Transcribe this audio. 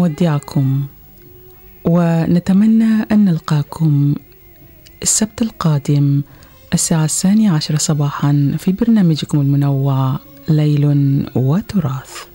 نودعكم ونتمنى أن نلقاكم السبت القادم الساعة 12 صباحا في برنامجكم المنوع ليل وتراث.